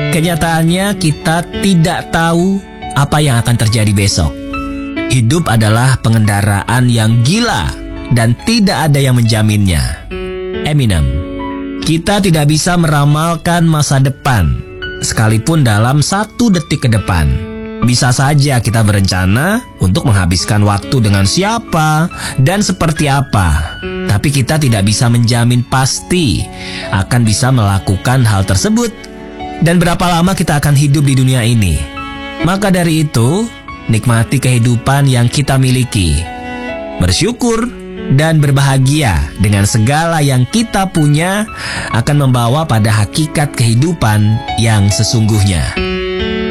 Kenyataannya kita tidak tahu apa yang akan terjadi besok. Hidup adalah pengendaraan yang gila dan tidak ada yang menjaminnya. Eminem. Kita tidak bisa meramalkan masa depan, sekalipun dalam 1 detik ke depan. Bisa saja kita berencana untuk menghabiskan waktu dengan siapa dan seperti apa, tapi kita tidak bisa menjamin pasti akan bisa melakukan hal tersebut dan berapa lama kita akan hidup di dunia ini. Maka dari itu, nikmati kehidupan yang kita miliki, bersyukur dan berbahagia dengan segala yang kita punya akan membawa pada hakikat kehidupan yang sesungguhnya.